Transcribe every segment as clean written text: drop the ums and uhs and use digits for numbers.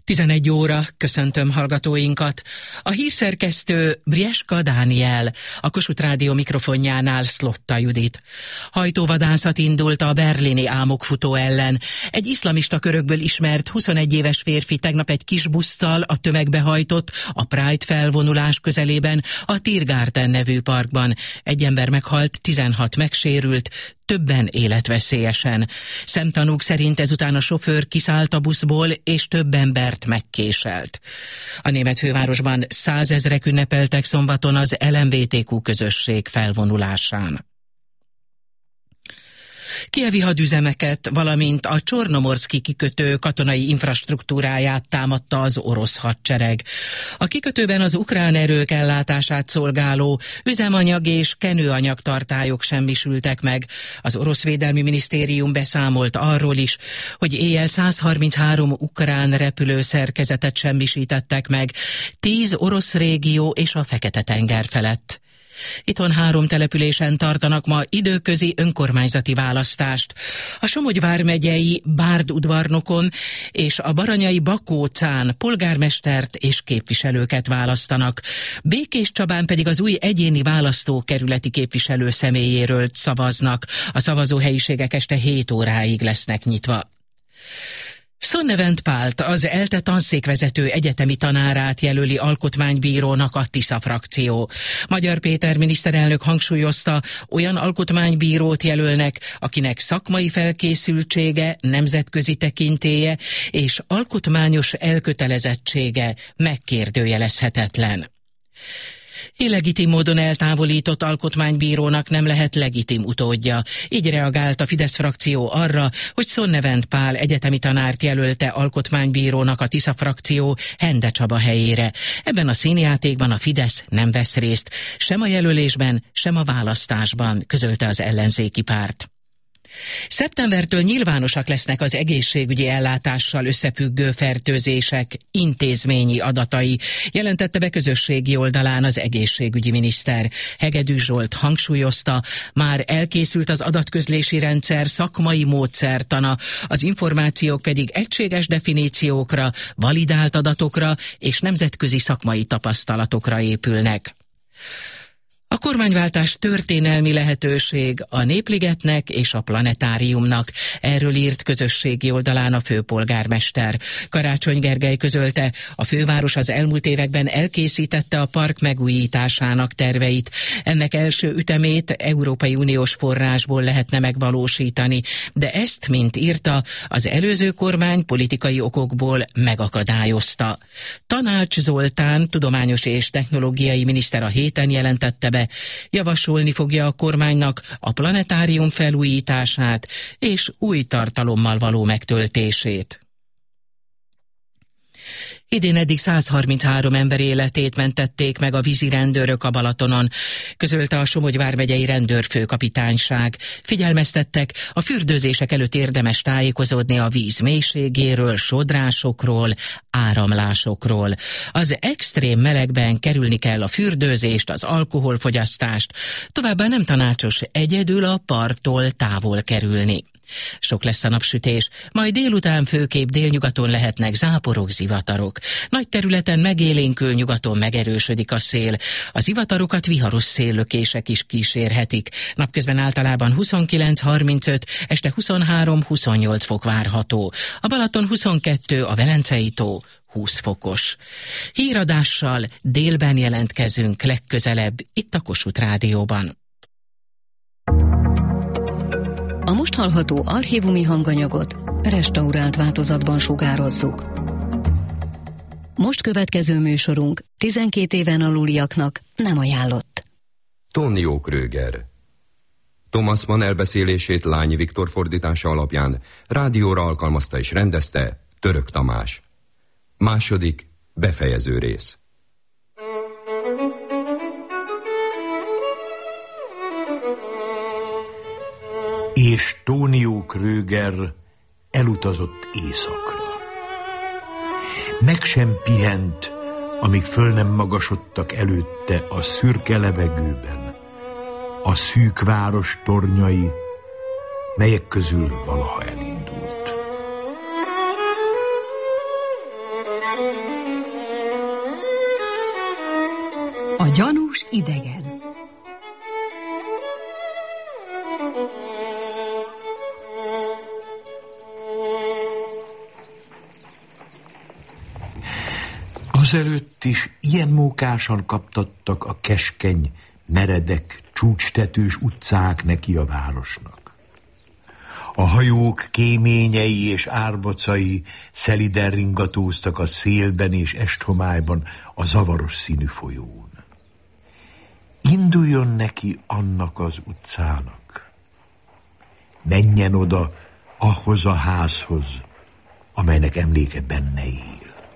11 óra, köszöntöm hallgatóinkat. A hírszerkesztő Brieska Dániel, a Kossuth Rádió mikrofonjánál Szlotta Judit. Hajtóvadászat indult a berlini álmokfutó ellen. Egy iszlamista körökből ismert 21 éves férfi tegnap egy kis busszal a tömegbe hajtott a Pride felvonulás közelében a Tiergarten nevű parkban. Egy ember meghalt, 16 megsérült, többen életveszélyesen. Szemtanúk szerint ezután a sofőr kiszállt a buszból, és több embert megkéselt. A német fővárosban 100 000-ek ünnepeltek szombaton az LMBTQ közösség felvonulásán. Kijevi hadüzemeket, valamint a Csornomorszki kikötő katonai infrastruktúráját támadta az orosz hadsereg. A kikötőben az ukrán erők ellátását szolgáló üzemanyag és kenőanyag tartályok semmisültek meg. Az orosz védelmi minisztérium beszámolt arról is, hogy éjjel 133 ukrán repülőszerkezetet semmisítettek meg, 10 orosz régió és a Fekete-tenger felett. Itthon 3 településen tartanak ma időközi önkormányzati választást. A Somogy vármegyei Bárd-udvarnokon és a baranyai Bakócán polgármestert és képviselőket választanak. Békéscsabán pedig az új egyéni választókerületi képviselő személyéről szavaznak. A szavazóhelyiségek este 7 óráig lesznek nyitva. Sonnevent Pált, az ELTE tanszékvezető egyetemi tanárát jelöli alkotmánybírónak a Tisza frakció. Magyar Péter miniszterelnök hangsúlyozta, olyan alkotmánybírót jelölnek, akinek szakmai felkészültsége, nemzetközi tekintélye és alkotmányos elkötelezettsége megkérdőjelezhetetlen. Illegitim módon eltávolított alkotmánybírónak nem lehet legitim utódja. Így reagált a Fidesz frakció arra, hogy Sonnevent Pál egyetemi tanárt jelölte alkotmánybírónak a Tisza frakció Hende Csaba helyére. Ebben a színjátékban a Fidesz nem vesz részt, sem a jelölésben, sem a választásban, közölte az ellenzéki párt. Szeptembertől nyilvánosak lesznek az egészségügyi ellátással összefüggő fertőzések intézményi adatai, jelentette be közösségi oldalán az egészségügyi miniszter. Hegedűs Zsolt hangsúlyozta, már elkészült az adatközlési rendszer szakmai módszertana, az információk pedig egységes definíciókra, validált adatokra és nemzetközi szakmai tapasztalatokra épülnek. A kormányváltás történelmi lehetőség a Népligetnek és a Planetáriumnak. Erről írt közösségi oldalán a főpolgármester. Karácsony Gergely közölte, a főváros az elmúlt években elkészítette a park megújításának terveit. Ennek első ütemét Európai Uniós forrásból lehetne megvalósítani, de ezt, mint írta, az előző kormány politikai okokból megakadályozta. Tanács Zoltán, tudományos és technológiai miniszter a héten jelentette be, javasolni fogja a kormánynak a planetárium felújítását és új tartalommal való megtöltését. Idén eddig 133 ember életét mentették meg a vízirendőrök a Balatonon, közölte a Somogy vármegyei rendőrfőkapitányság. Figyelmeztettek, a fürdőzések előtt érdemes tájékozódni a víz mélységéről, sodrásokról, áramlásokról. Az extrém melegben kerülni kell a fürdőzést, az alkoholfogyasztást, továbbá nem tanácsos egyedül a parttól távol kerülni. Sok lesz a napsütés, majd délután főképp délnyugaton lehetnek záporok, zivatarok. Nagy területen megélénkül, nyugaton megerősödik a szél. A zivatarokat viharos széllökések is kísérhetik. Napközben általában 29-35, este 23-28 fok várható. A Balaton 22, a Velencei tó 20 fokos. Híradással délben jelentkezünk legközelebb itt a Kossuth Rádióban. A most hallható archívumi hanganyagot restaurált változatban sugározzuk. Most következő műsorunk 12 éven aluliaknak nem ajánlott. Tonio Kröger. Thomas Mann elbeszélését Lányi Viktor fordítása alapján rádióra alkalmazta és rendezte Török Tamás. Második, befejező rész. És Tonio Kröger elutazott északra. Meg sem pihent, amíg föl nem magasodtak előtte a szürke levegőben a szűk város tornyai, melyek közül valaha elindult. A gyanús idegen. Azelőtt is ilyen mókásan kaptattak a keskeny, meredek, csúcstetős utcák neki a városnak. A hajók kéményei és árbocai szeliden ringatóztak a szélben és esthomályban a zavaros színű folyón. Induljon neki annak az utcának. Menjen oda ahhoz a házhoz, amelynek emléke benne él.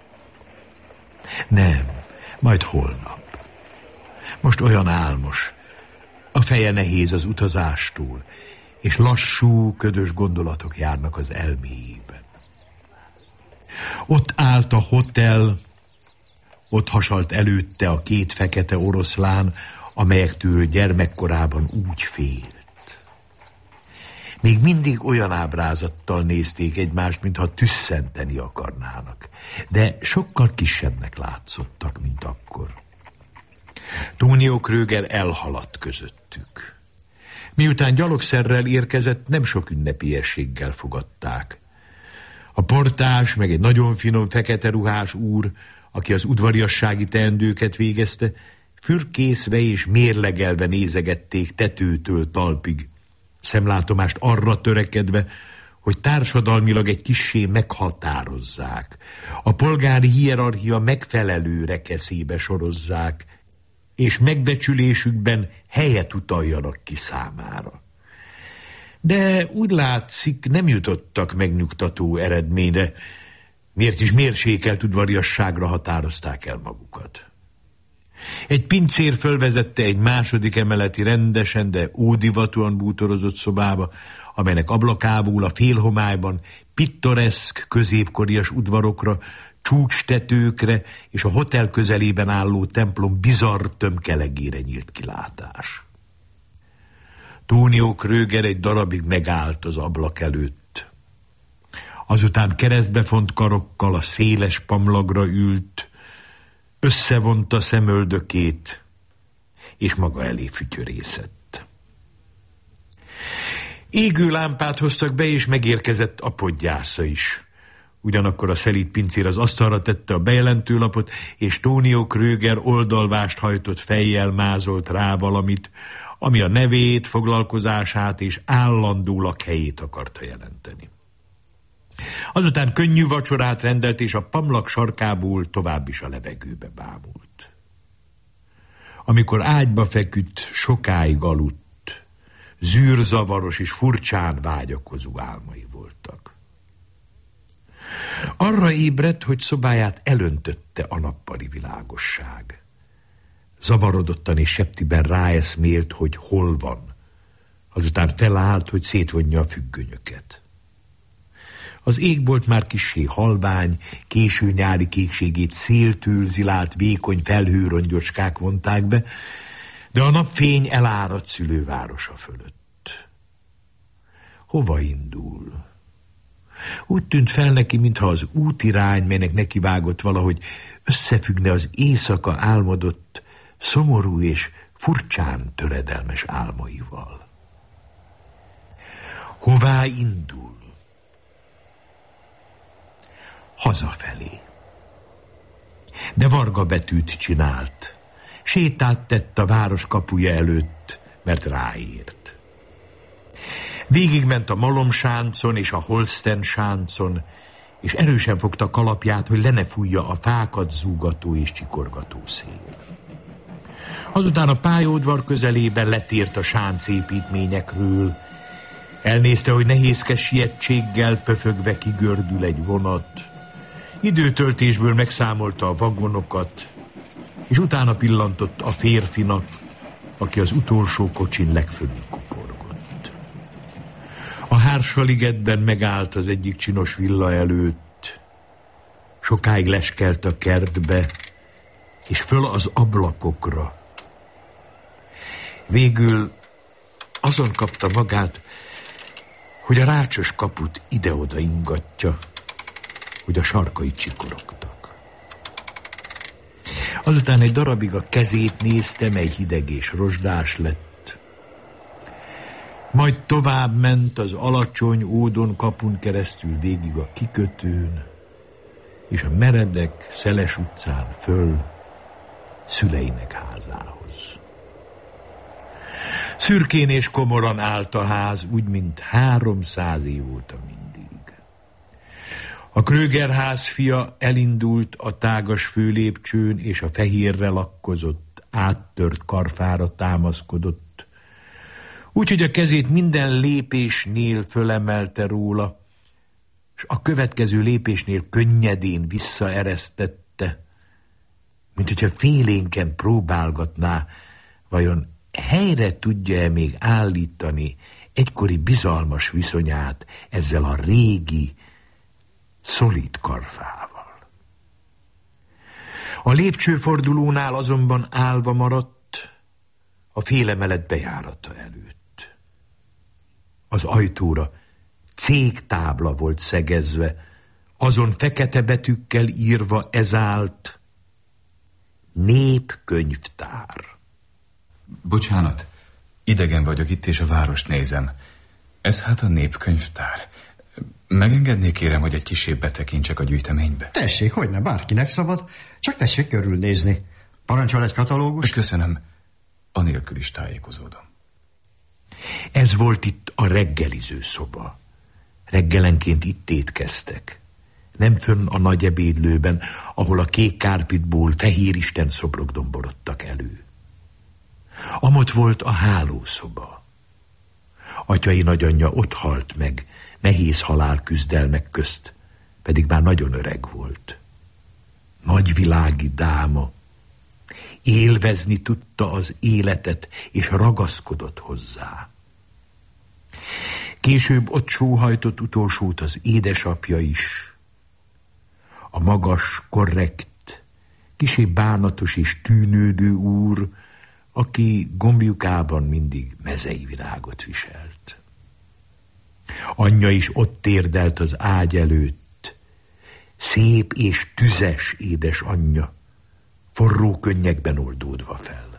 Nem, majd holnap. Most olyan álmos, a feje nehéz az utazástól, és lassú, ködös gondolatok járnak az elméjében. Ott állt a hotel, ott hasalt előtte a két fekete oroszlán, amelyektől gyermekkorában úgy félt. Még mindig olyan ábrázattal nézték egymást, mintha tüsszenteni akarnának, de sokkal kisebbnek látszottak, mint akkor. Tónió Kröger elhaladt közöttük. Miután gyalogszerrel érkezett, nem sok ünnepiességgel fogadták. A portás, meg egy nagyon finom fekete ruhás úr, aki az udvariassági teendőket végezte, fürkészve és mérlegelve nézegették tetőtől talpig, szemlátomást arra törekedve, hogy társadalmilag egy kissé meghatározzák, a polgári hierarchia megfelelő rekeszébe sorozzák, és megbecsülésükben helyet utaljanak ki számára. De úgy látszik, nem jutottak megnyugtató eredményre, miért is mérsékelt udvariasságra határozták el magukat. Egy pincér fölvezette egy második emeleti rendesen, de ódivatúan bútorozott szobába, amelynek ablakából a félhomályban pittoreszk középkorias udvarokra, csúcstetőkre és a hotel közelében álló templom bizarr tömkelegére nyílt kilátás. Tónió Kröger egy darabig megállt az ablak előtt. Azután keresztbefont karokkal a széles pamlagra ült, összevonta szemöldökét, és maga elé fütyörészett. Égő lámpát hoztak be, és megérkezett a podgyásza is. Ugyanakkor a szelíd pincér az asztalra tette a bejelentőlapot, és Tónió Kröger oldalvást hajtott fejjel mázolt rá valamit, ami a nevét, foglalkozását és állandó lakhelyét akarta jelenteni. Azután könnyű vacsorát rendelt, és a pamlak sarkából tovább is a levegőbe bámult. Amikor ágyba feküdt, sokáig aludt, zűrzavaros és furcsán vágyakozó álmai voltak. Arra ébredt, hogy szobáját elöntötte a nappali világosság. Zavarodottan és septiben ráeszmélt, hogy hol van. Azután felállt, hogy szétvonja a függönyöket. Az égbolt már kissé halvány, késő nyári kékségét széltől zilált vékony felhőrongyocskák vonták be, de a napfény eláradt szülővárosa fölött. Hova indul? Úgy tűnt fel neki, mintha az útirány, melynek nekivágott valahogy összefüggne az éjszaka álmodott, szomorú és furcsán töredelmes álmaival. Hová indul? Hazafelé. De varga betűt csinált. Sétát tett a város kapuja előtt, mert ráért. Végigment a Malomsáncon és a Holsztensáncon, és erősen fogta kalapját, hogy le ne fújja a fákat zúgató és csikorgató szél. Azután a pályaudvar közelében letért a sáncépítményekről, elnézte, hogy nehézkes sietséggel pöfögve kigördül egy vonat, időtöltésből megszámolta a vagonokat, és utána pillantott a férfinak, aki az utolsó kocsin legfölül kuporgott. A Hársaligetben megállt az egyik csinos villa előtt, sokáig leskelt a kertbe, és föl az ablakokra. Végül azon kapta magát, hogy a rácsos kaput ide-oda ingatja, hogy a sarkai csikorogtak. Azután egy darabig a kezét nézte, mely hideg és rozsdás lett. Majd tovább ment az alacsony ódon kapun keresztül végig a kikötőn, és a meredek, szeles utcán föl szüleinek házához. Szürkén és komoran állt a ház, úgy, mint 300 év óta mindig. A Kröger ház fia elindult a tágas főlépcsőn, és a fehérre lakkozott, áttört karfára támaszkodott, úgyhogy a kezét minden lépésnél fölemelte róla, és a következő lépésnél könnyedén visszaeresztette, mint hogyha félénken próbálgatná, vajon helyre tudja-e még állítani egykori bizalmas viszonyát ezzel a régi, szolid karfával. A lépcsőfordulónál azonban állva maradt a félemelet bejárata előtt. Az ajtóra cégtábla volt szegezve, azon fekete betűkkel írva ez állt: Népkönyvtár. Bocsánat, idegen vagyok itt, és a várost nézem. Ez hát a népkönyvtár. Megengednék, kérem, hogy egy kissé betekintsek a gyűjteménybe? Tessék, hogyne, bárkinek szabad, csak tessék körülnézni. Parancsol egy katalógust? Köszönöm, anélkül is tájékozódom. Ez volt itt a reggeliző szoba. Reggelenként itt étkeztek. Nem fönn a nagy ebédlőben, ahol a kék kárpitból fehér isten szobrok domborodtak elő. Amott volt a hálószoba. Atyai nagyanyja ott halt meg, nehéz halálküzdelmek közt, pedig már nagyon öreg volt. Nagyvilági dáma, élvezni tudta az életet, és ragaszkodott hozzá. Később ott sóhajtott utolsót az édesapja is. A magas, korrekt, kissé bánatos és tűnődő úr, aki gombjukában mindig mezei virágot viselt. Anyja is ott térdelt az ágy előtt, szép és tüzes édesanyja, forró könnyekben oldódva fel.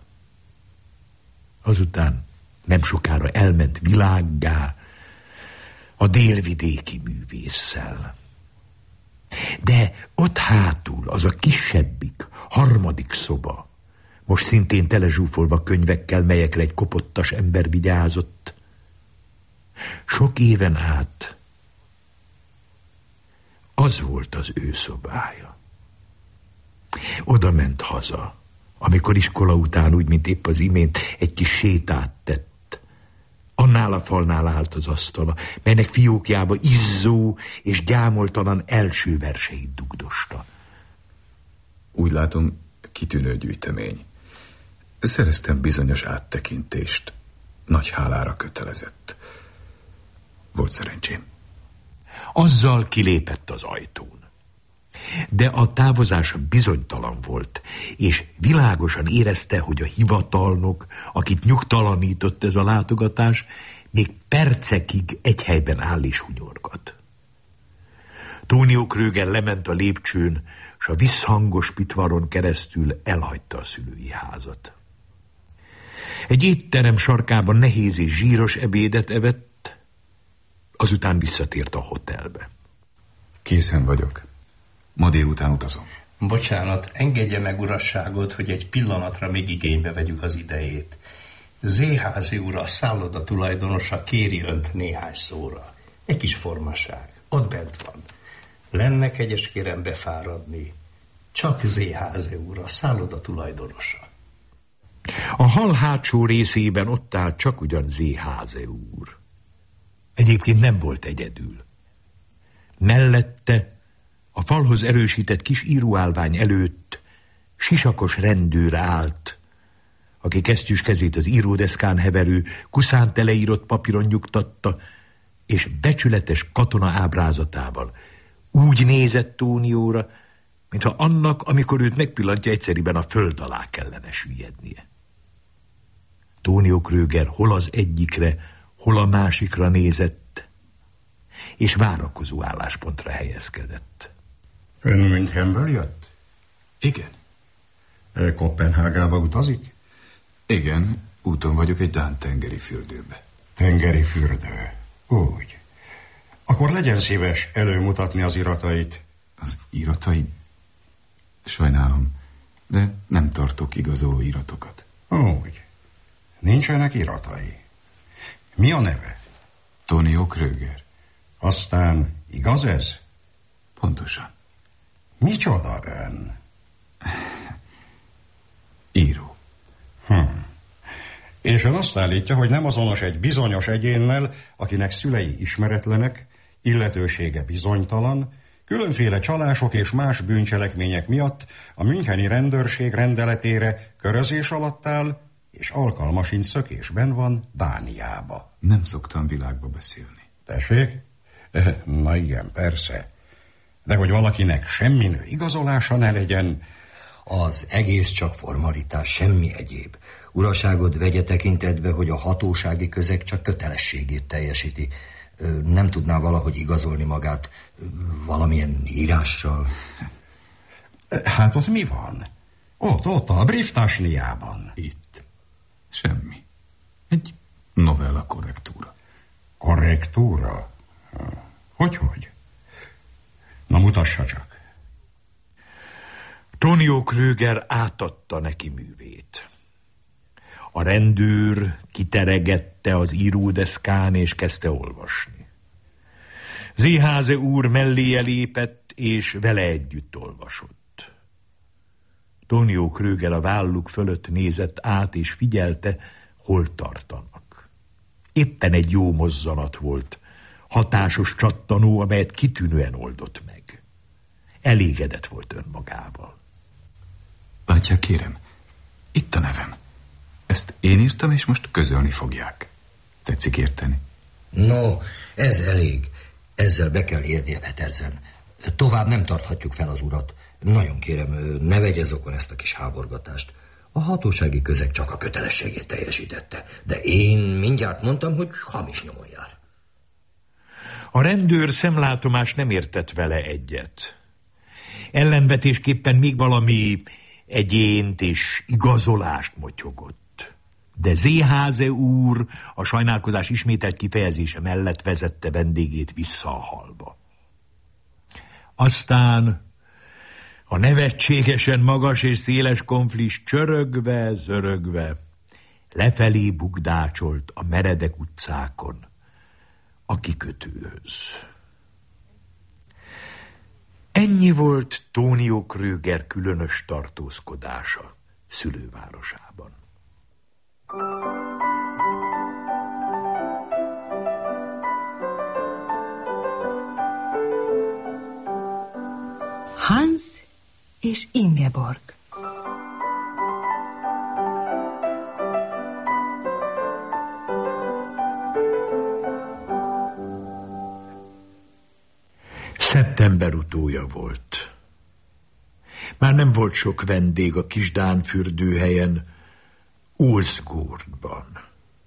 Azután nem sokára elment világgá a délvidéki művésszel. De ott hátul az a kisebbik, harmadik szoba, most szintén telezsúfolva könyvekkel, melyekre egy kopottas ember vigyázott. Sok éven át az volt az ő szobája. Oda ment haza, amikor iskola után, úgy, mint épp az imént, egy kis sétát tett. Annál a falnál állt az asztala, melynek fiókjába izzó és gyámoltalan első verseit dugdosta. Úgy látom, kitűnő gyűjtemény. Szereztem bizonyos áttekintést. Nagy hálára kötelezett. Volt szerencsém. Azzal kilépett az ajtón. De a távozása bizonytalan volt, és világosan érezte, hogy a hivatalnok, akit nyugtalanított ez a látogatás, még percekig egy helyben áll és hunyorgat. Tónió Kröger lement a lépcsőn, s a visszhangos pitvaron keresztül elhagyta a szülői házat. Egy étterem sarkában nehéz és zsíros ebédet evett, azután visszatért a hotelbe. Készen vagyok. Ma délután utazom. Bocsánat, engedje meg urasságot, hogy egy pillanatra még igénybe vegyük az idejét. Zéházi úr, a szálloda tulajdonosa kéri önt néhány szóra. Egy kis formaság. Ott bent van. Lenne kegyes, kérem befáradni. Csak Zéházi úr, a szálloda tulajdonosa. A hal hátsó részében ott állt csak ugyan Zéházi úr. Egyébként nem volt egyedül. Mellette, a falhoz erősített kis íróállvány előtt sisakos rendőr állt, aki kesztyűs kezét az íródeszkán heverő, kuszán teleírott papíron nyugtatta, és becsületes katona ábrázatával úgy nézett Tónióra, mintha annak, amikor őt megpillantja, egyszeriben a föld alá kellene süllyednie. Tónió Kröger hol az egyikre, hol a másikra nézett, és várakozó álláspontra helyezkedett. Ön Münchenből jött? Igen. Koppenhágába utazik? Igen, úton vagyok egy dán tengeri fürdőbe. Tengeri fürdő. Úgy. Akkor legyen szíves előmutatni az iratait. Az iratai? Sajnálom, de nem tartok igazoló iratokat. Úgy. Nincsenek iratai. Mi a neve? Tonio Kröger. Aztán igaz ez? Pontosan. Micsoda ön? Író. És ön azt állítja, hogy nem azonos egy bizonyos egyénnel, akinek szülei ismeretlenek, illetősége bizonytalan, különféle csalások és más bűncselekmények miatt a müncheni rendőrség rendeletére körözés alatt áll, és alkalma sincs szökésben van Dániába. Nem szoktam világba beszélni. Tessék? Na igen, persze. De hogy valakinek semminő igazolása ne legyen... Az egész csak formalitás, semmi egyéb. Uraságod vegye tekintetbe, hogy a hatósági közeg csak kötelességét teljesíti. Nem tudná valahogy igazolni magát valamilyen írással? Hát ott mi van? Ott a Brieftasniában. Itt. Semmi. Egy novella korrektúra. Korrektúra? Hogy? Na mutassa csak. Tonio Kröger átadta neki művét. A rendőr kiteregette az íródeszkán, és kezdte olvasni. Seehaase úr melléje lépett, és vele együtt olvasott. Tonio Kröger a válluk fölött nézett át, és figyelte, hol tartanak. Éppen egy jó mozzanat volt, hatásos csattanó, amelyet kitűnően oldott meg. Elégedett volt önmagával. Látják, kérem, itt a nevem. Ezt én írtam, és most közölni fogják. Tetszik érteni? No, ez elég. Ezzel be kell érnie Petersen. Tovább nem tarthatjuk fel az urat. Nagyon kérem, ne vegye zokon ezt a kis háborgatást. A hatósági közeg csak a kötelességét teljesítette. De én mindjárt mondtam, hogy hamis nyomon jár. A rendőr szemlátomás nem értett vele egyet. Ellenvetésképpen még valami egyént és igazolást motyogott. De Seehaase úr a sajnálkozás ismételt kifejezése mellett vezette vendégét vissza a hallba. Aztán a nevetségesen magas és széles konflis csörögve, zörögve lefelé bugdácsolt a meredek utcákon a kikötőhöz. Ennyi volt Tonio Kröger különös tartózkodása szülővárosában. Hans és Ingeborg. Szeptember utója volt. Már nem volt sok vendég a kis dán fürdőhelyen, Olszgårdban.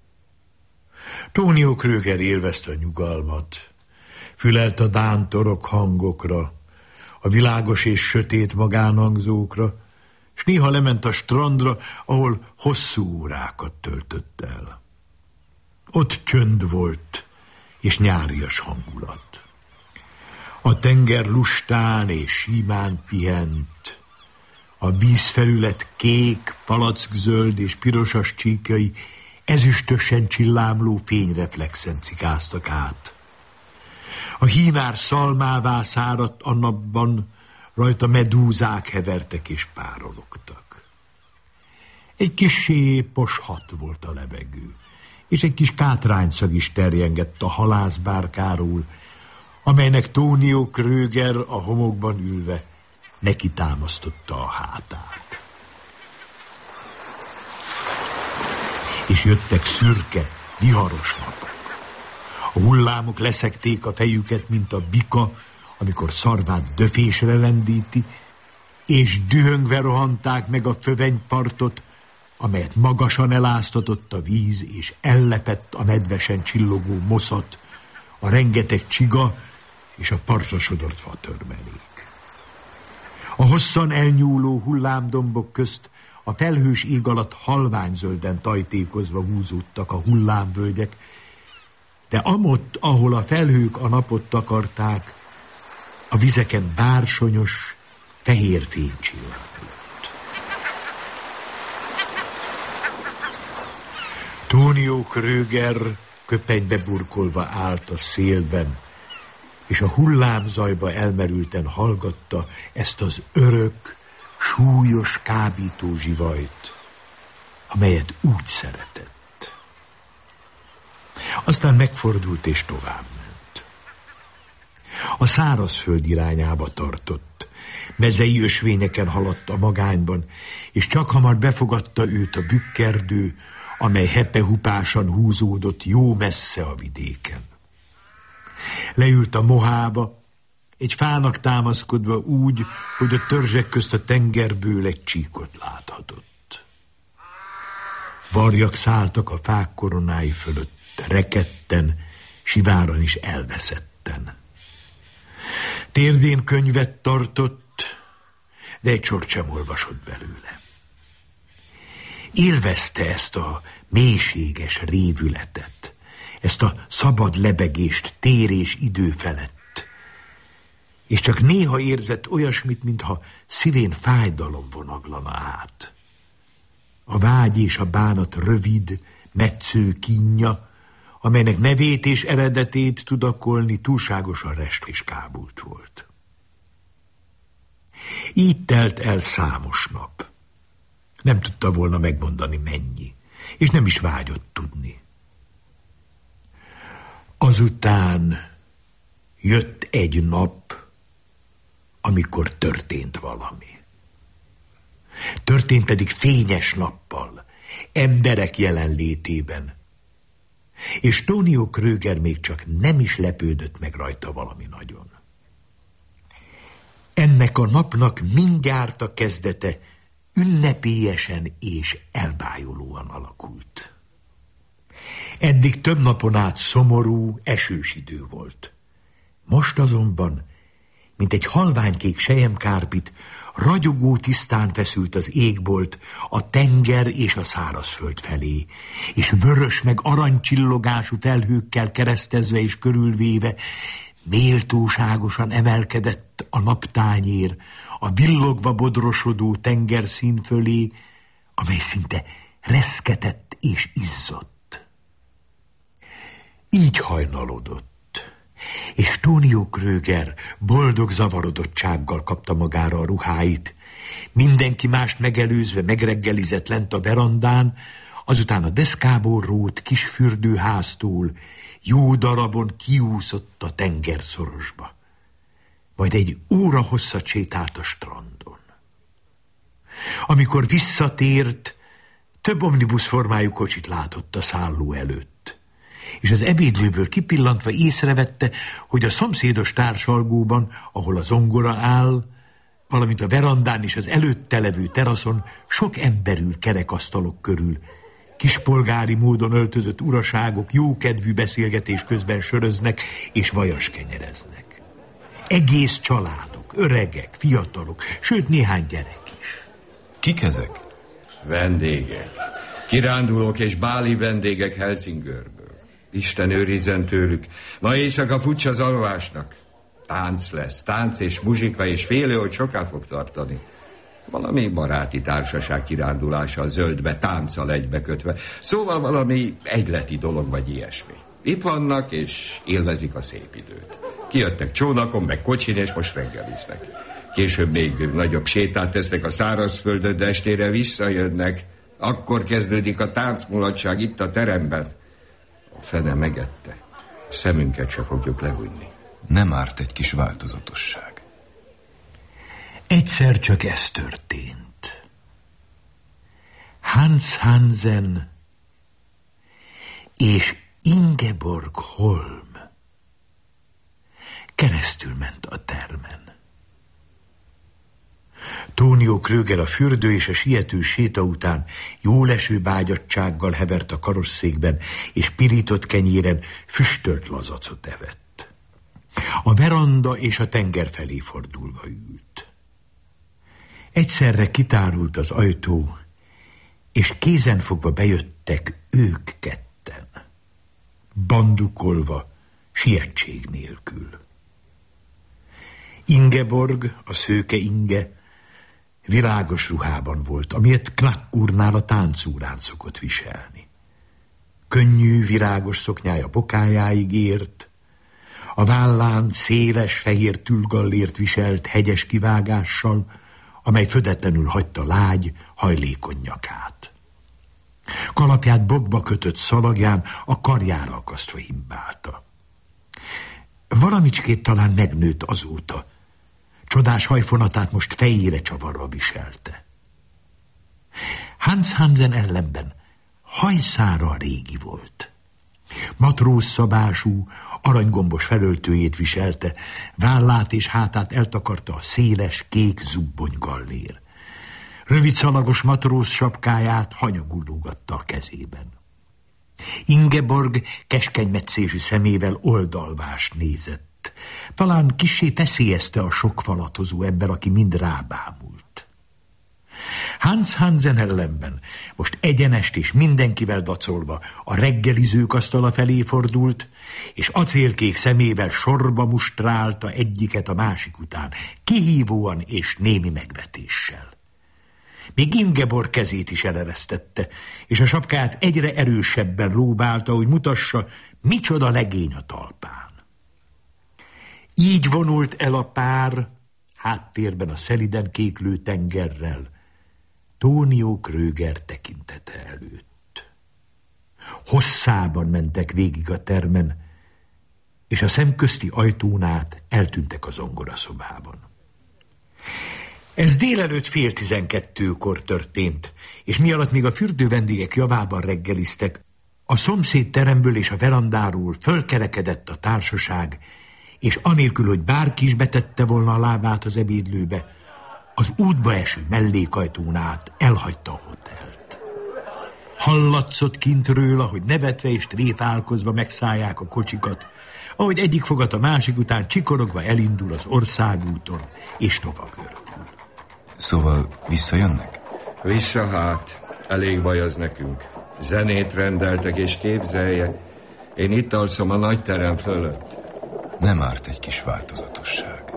Tonio Kröger élvezte a nyugalmat, fülelt a dán torok hangokra, a világos és sötét magánhangzókra, s néha lement a strandra, ahol hosszú órákat töltött el. Ott csönd volt, és nyárias hangulat. A tenger lustán és símán pihent, a vízfelület kék, palackzöld és pirosas csíkjai ezüstösen csillámló fényreflexen cikáztak át. A hínár szalmává száradt a napban, rajta medúzák hevertek és párologtak. Egy kissé poshat volt a levegő, és egy kis kátrányszag is terjengett a halászbárkáról, amelynek Tonio Kröger a homokban ülve neki támasztotta a hátát. És jöttek szürke, viharos napok. A hullámok leszekték a fejüket, mint a bika, amikor szarvát döfésre lendíti, és dühöngve rohanták meg a fövenypartot, amelyet magasan eláztatott a víz, és ellepett a nedvesen csillogó moszat, a rengeteg csiga és a partra sodort fatörmelék. A hosszan elnyúló hullámdombok közt a felhős ég alatt halványzölden tajtékozva húzódtak a hullámvölgyek, de amott, ahol a felhők a napot takarták, a vizeken bársonyos, fehér fény csillantott. Tonio Kröger köpenybe burkolva állt a szélben, és a hullámzajba elmerülten hallgatta ezt az örök, súlyos kábító zsivajt, amelyet úgy szeretett. Aztán megfordult és továbbment. A szárazföld irányába tartott, mezei ösvényeken haladt a magányban, és csak hamar befogadta őt a bükkerdő, amely hepehupásan húzódott jó messze a vidéken. Leült a mohába, egy fának támaszkodva úgy, hogy a törzsek közt a tengerből egy csíkot láthatott. Varjak szálltak a fák koronái fölött, rekedten, siváran is elveszetten. Térdén könyvet tartott, de egy sort sem olvasott belőle. Élvezte ezt a mélységes révületet, ezt a szabad lebegést tér és idő felett, és csak néha érzett olyasmit, mintha szívén fájdalom vonaglana át. A vágy és a bánat rövid, metsző kínja, amelynek nevét és eredetét tudakolni túlságosan rest és kábult volt. Így telt el számos nap. Nem tudta volna megmondani mennyi, és nem is vágyott tudni. Azután jött egy nap, amikor történt valami. Történt pedig fényes nappal, emberek jelenlétében. És Tonio Kröger még csak nem is lepődött meg rajta valami nagyon. Ennek a napnak mindjárt a kezdete ünnepélyesen és elbájolóan alakult. Eddig több napon át szomorú, esős idő volt. Most azonban, mint egy halványkék selyemkárpit, ragyogó tisztán feszült az égbolt a tenger és a szárazföld felé, és vörös meg aranycsillogású felhőkkel keresztezve és körülvéve méltóságosan emelkedett a naptányér a villogva bodrosodó tengerszín fölé, amely szinte reszketett és izzott. Így hajnalodott, és Tonio Kröger boldog zavarodottsággal kapta magára a ruháit. Mindenki mást megelőzve megreggelizett lent a verandán, azután a deszkából rót kis fürdőháztól jó darabon kiúszott a tengerszorosba. Majd egy óra hosszat sétált a strandon. Amikor visszatért, több omnibus formájú kocsit látott a szálló előtt, és az ebédlőből kipillantva észrevette, hogy a szomszédos társalgóban, ahol a zongora áll, valamint a verandán és az előtte levő teraszon sok ember ül kerekasztalok körül. Kispolgári módon öltözött uraságok jókedvű beszélgetés közben söröznek és vajaskenyereznek. Egész családok, öregek, fiatalok, sőt néhány gyerek is. Kik ezek? Vendégek. Kirándulók és báli vendégek Helsingörből. Isten őrizzen tőlük. Ma éjszaka futs az alvásnak. Tánc lesz, tánc és muzsika, és félő, hogy soká fog tartani. Valami baráti társaság kirándulása a zöldbe, tánccal egybekötve. Szóval valami egyleti dolog vagy ilyesmi. Itt vannak, és élvezik a szép időt. Kijöttek csónakon, meg kocsin, és most reggeliznek. Később még nagyobb sétát tesznek a szárazföldön, de estére visszajönnek. Akkor kezdődik a táncmulatság itt a teremben. A fene megette. A szemünket se fogjuk lehújni. Nem árt egy kis változatosság. Egyszer csak ez történt. Hans Hansen és Ingeborg Holm keresztül ment a termen. Tonio Kröger a fürdő és a siető séta után jóleső bágyadtsággal hevert a karosszékben, és pirított kenyéren füstölt lazacot evett. A veranda és a tenger felé fordulva ült. Egyszerre kitárult az ajtó, és kézenfogva bejöttek ők ketten, bandukolva, sietség nélkül. Ingeborg, a szőke Inge, világos ruhában volt, amilyet Knack úrnál a táncúrán szokott viselni. Könnyű, virágos szoknyája bokájáig ért, a vállán széles, fehér tülgallért viselt hegyes kivágással, amely födetlenül hagyta lágy, hajlékony nyakát. Kalapját bokba kötött szalagján a karjára akasztva himbálta. Valamicskét talán megnőtt azóta, csodás hajfonatát most fejére csavarva viselte. Hans Hansen ellenben hajszára régi volt. Matrózszabású, aranygombos felöltőjét viselte, vállát és hátát eltakarta a széles, kék zubbony gallér. Rövid szalagos matróz sapkáját hanyagul lógatta a kezében. Ingeborg keskeny metszésű szemével oldalvást nézett. Talán kissé feszélyezte a sok falatozó ember, aki mind rábámult. Hans Hansen ellenben most egyenest és mindenkivel dacolva a reggelizők asztala felé fordult, és acélkék szemével sorba mustrálta egyiket a másik után, kihívóan és némi megvetéssel. Még Ingeborg kezét is eleresztette, és a sapkát egyre erősebben róbálta, hogy mutassa, micsoda legény a talpán. Így vonult el a pár, háttérben a szeliden kéklő tengerrel, Tónió Kröger tekintete előtt. Hosszában mentek végig a termen, és a szemközti ajtón át eltűntek a zongoraszobában. Ez délelőtt 11:30 történt, és mi alatt még a fürdő vendégek javában reggeliztek, a szomszéd teremből és a verandáról fölkerekedett a társaság, és anélkül, hogy bárki is betette volna a lábát az ebédlőbe, az útba eső mellékajtón át elhagyta a hotelt. Hallatszott kintről, ahogy nevetve és tréfálkozva megszállják a kocsikat, ahogy egyik fogat a másik után csikorogva elindul az országúton, és tovagörgül. Szóval visszajönnek? Vissza hát, elég baj az nekünk. Zenét rendeltek, és képzelje, én itt alszom a nagy terem fölött. Nem árt egy kis változatosság.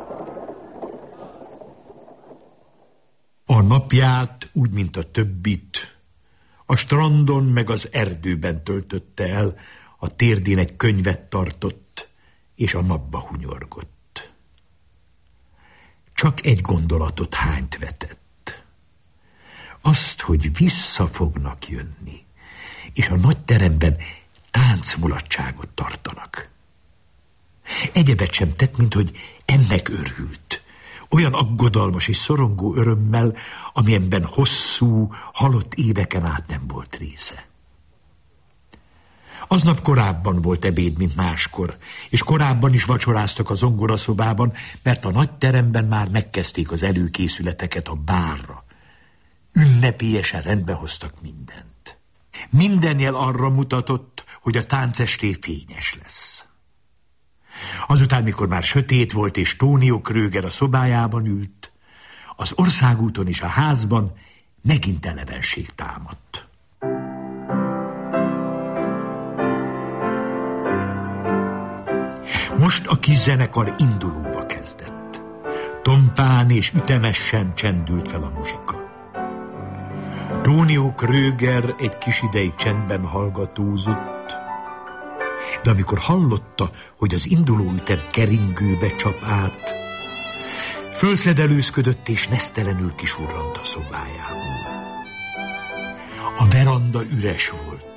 A napját, úgy, mint a többit, a strandon meg az erdőben töltötte el, a térdén egy könyvet tartott, és a napba hunyorgott. Csak egy gondolatot hányt vetett. Azt, hogy vissza fognak jönni, és a nagy teremben táncmulatságot tartanak. Egyebet sem tett, mint hogy ennek örült. Olyan aggodalmas és szorongó örömmel, amilyenben hosszú, halott éveken át nem volt része. Aznap korábban volt ebéd, mint máskor, és korábban is vacsoráztak a zongoraszobában, mert a nagy teremben már megkezdték az előkészületeket a bálra. Ünnepélyesen rendbe hoztak mindent. Minden jel arra mutatott, hogy a táncesté fényes lesz. Azután, mikor már sötét volt, és Tónió Kröger a szobájában ült, az országúton és a házban megint elevenség támadt. Most a kis zenekar indulóba kezdett. Tompán és ütemesen csendült fel a muzsika. Tónió Kröger egy kis ideig csendben hallgatózott, de amikor hallotta, hogy az induló ütem keringőbe csap át, fölszedelőzködött és nesztelenül kisurrant a szobájából. A veranda üres volt.